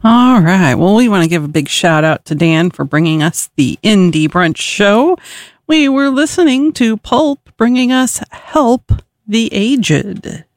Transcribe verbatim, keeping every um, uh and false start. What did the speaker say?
All right. Well, we want to give a big shout out to Dan for bringing us the Indie Brunch Show. We were listening to Pulp bringing us Help the Aged.